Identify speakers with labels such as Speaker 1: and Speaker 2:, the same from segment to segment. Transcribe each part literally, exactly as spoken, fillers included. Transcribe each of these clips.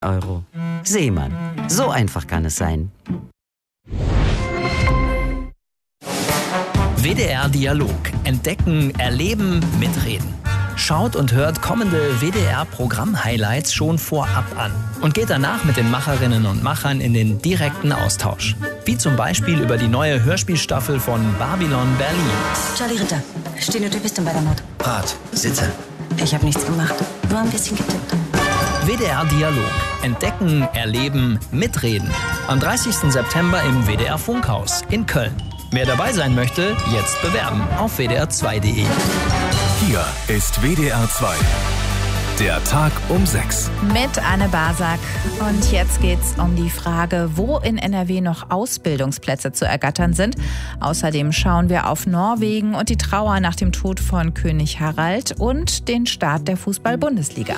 Speaker 1: Euro. Seemann. So einfach kann es sein.
Speaker 2: W D R Dialog. Entdecken, erleben, mitreden. Schaut und hört kommende W D R-Programm-Highlights schon vorab an und geht danach mit den Macherinnen und Machern in den direkten Austausch. Wie zum Beispiel über die neue Hörspielstaffel von Babylon Berlin.
Speaker 3: Charlie Ritter, stehen du bist denn bei der Mord?
Speaker 4: Rat, sitze.
Speaker 3: Ich habe nichts gemacht, nur ein bisschen getippt.
Speaker 2: W D R Dialog. Entdecken, erleben, mitreden. Am dreißigsten September im W D R Funkhaus in Köln. Wer dabei sein möchte, jetzt bewerben auf w d r zwei punkt d e.
Speaker 5: Hier ist W D R zwei. Der Tag um sechs.
Speaker 6: Mit Anne Basak. Und jetzt geht's um die Frage, wo in N R W noch Ausbildungsplätze zu ergattern sind. Außerdem schauen wir auf Norwegen und die Trauer nach dem Tod von König Harald und den Start der Fußball-Bundesliga.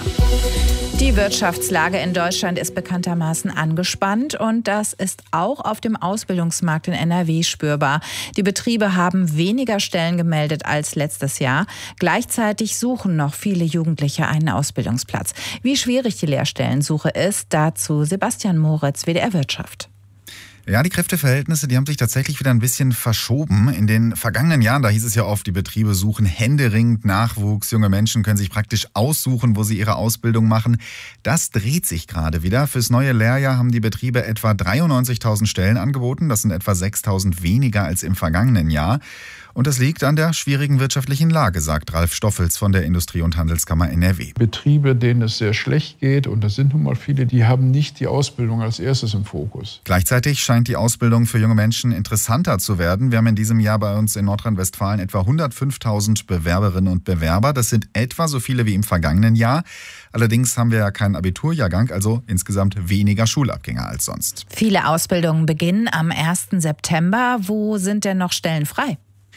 Speaker 6: Die Wirtschaftslage in Deutschland ist bekanntermaßen angespannt und das ist auch auf dem Ausbildungsmarkt in N R W spürbar. Die Betriebe haben weniger Stellen gemeldet als letztes Jahr. Gleichzeitig suchen noch viele Jugendliche einen Ausbildungsplatz. Wie schwierig die Lehrstellensuche ist, dazu Sebastian Moritz, W D R Wirtschaft.
Speaker 7: Ja, die Kräfteverhältnisse, die haben sich tatsächlich wieder ein bisschen verschoben. In den vergangenen Jahren, da hieß es ja oft, die Betriebe suchen händeringend Nachwuchs. Junge Menschen können sich praktisch aussuchen, wo sie ihre Ausbildung machen. Das dreht sich gerade wieder. Fürs neue Lehrjahr haben die Betriebe etwa dreiundneunzigtausend Stellen angeboten. Das sind etwa sechstausend weniger als im vergangenen Jahr. Und das liegt an der schwierigen wirtschaftlichen Lage, sagt Ralf Stoffels von der Industrie- und Handelskammer N R W.
Speaker 8: Betriebe, denen es sehr schlecht geht, und das sind nun mal viele, die haben nicht die Ausbildung als erstes im Fokus.
Speaker 7: Gleichzeitig scheint die Ausbildung für junge Menschen interessanter zu werden. Wir haben in diesem Jahr bei uns in Nordrhein-Westfalen etwa hundertfünftausend Bewerberinnen und Bewerber. Das sind etwa so viele wie im vergangenen Jahr. Allerdings haben wir ja keinen Abiturjahrgang, also insgesamt weniger Schulabgänger als sonst.
Speaker 6: Viele Ausbildungen beginnen am ersten September. Wo sind denn noch Stellen frei?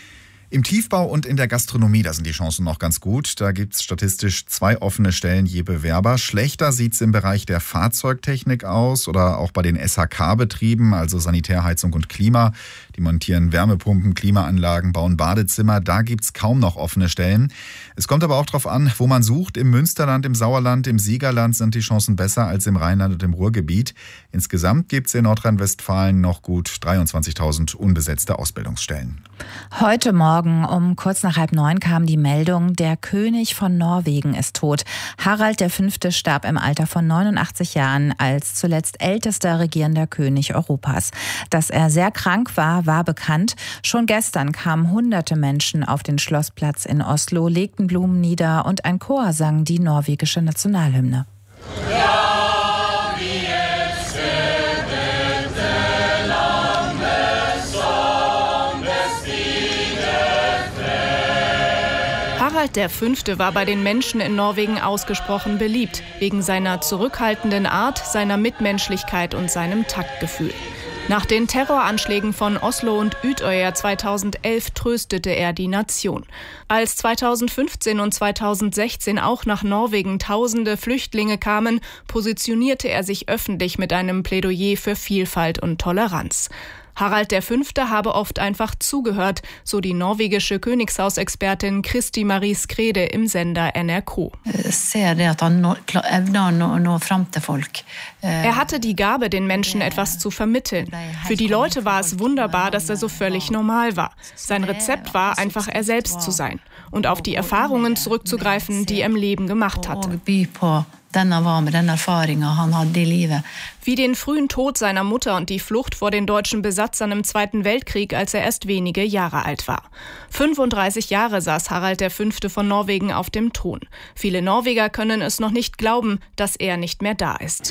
Speaker 7: Im Tiefbau und in der Gastronomie, da sind die Chancen noch ganz gut. Da gibt es statistisch zwei offene Stellen je Bewerber. Schlechter sieht es im Bereich der Fahrzeugtechnik aus oder auch bei den S H K-Betrieben, also Sanitär, Heizung und Klima. Die montieren Wärmepumpen, Klimaanlagen, bauen Badezimmer. Da gibt es kaum noch offene Stellen. Es kommt aber auch darauf an, wo man sucht. Im Münsterland, im Sauerland, im Siegerland sind die Chancen besser als im Rheinland und im Ruhrgebiet. Insgesamt gibt es in Nordrhein-Westfalen noch gut dreiundzwanzigtausend unbesetzte Ausbildungsstellen.
Speaker 6: Heute Morgen um kurz nach halb neun kam die Meldung, der König von Norwegen ist tot. Harald der Fünfte starb im Alter von neunundachtzig Jahren als zuletzt ältester regierender König Europas. Dass er sehr krank war, war bekannt. Schon gestern kamen hunderte Menschen auf den Schlossplatz in Oslo, legten Blumen nieder und ein Chor sang die norwegische Nationalhymne.
Speaker 9: Harald der Fünfte war bei den Menschen in Norwegen ausgesprochen beliebt, wegen seiner zurückhaltenden Art, seiner Mitmenschlichkeit und seinem Taktgefühl. Nach den Terroranschlägen von Oslo und Utøya zweitausendelf tröstete er die Nation. Als zweitausendfünfzehn und zweitausendsechzehn auch nach Norwegen tausende Flüchtlinge kamen, positionierte er sich öffentlich mit einem Plädoyer für Vielfalt und Toleranz. Harald der Fünfte habe oft einfach zugehört, so die norwegische Königshausexpertin Kristi Marie Skrede im Sender N R K. Er hatte die Gabe, den Menschen etwas zu vermitteln. Für die Leute war es wunderbar, dass er so völlig normal war. Sein Rezept war, einfach er selbst zu sein und auf die Erfahrungen zurückzugreifen, die er im Leben gemacht hatte. Wie den frühen Tod seiner Mutter und die Flucht vor den deutschen Besatzern im Zweiten Weltkrieg, als er erst wenige Jahre alt war. fünfunddreißig Jahre saß Harald der Fünfte von Norwegen auf dem Thron. Viele Norweger können es noch nicht glauben, dass er nicht mehr da ist.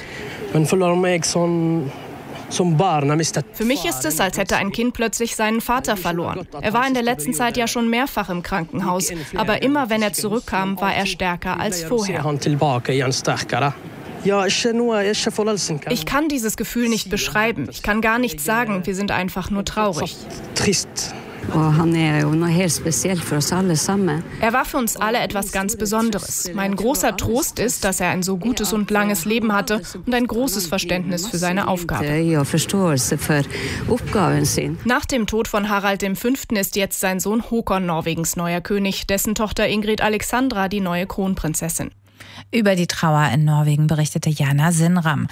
Speaker 9: Für mich ist es, als hätte ein Kind plötzlich seinen Vater verloren. Er war in der letzten Zeit ja schon mehrfach im Krankenhaus, aber immer wenn er zurückkam, war er stärker als vorher. Ich kann dieses Gefühl nicht beschreiben. Ich kann gar nichts sagen. Wir sind einfach nur traurig. Er war für uns alle etwas ganz Besonderes. Mein großer Trost ist, dass er ein so gutes und langes Leben hatte und ein großes Verständnis für seine Aufgabe. Nach dem Tod von Harald der Fünfte ist jetzt sein Sohn Håkon Norwegens neuer König, dessen Tochter Ingrid Alexandra die neue Kronprinzessin.
Speaker 6: Über die Trauer in Norwegen berichtete Jana Sinram.